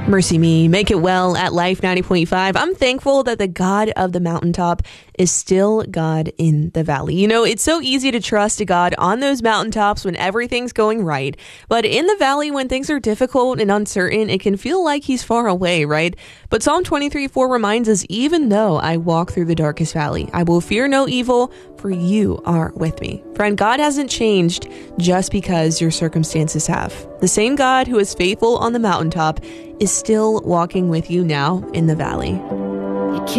Mercy Me, Make It Well at Life 90.5. I'm thankful that the God of the mountaintop is still God in the valley. You know, it's so easy to trust God on those mountaintops when everything's going right. But in the valley, when things are difficult and uncertain, it can feel like he's far away, right? But Psalm 23:4 reminds us, even though I walk through the darkest valley, I will fear no evil, for you are with me. Friend, God hasn't changed just because your circumstances have. The same God who is faithful on the mountaintop is still walking with you now in the valley.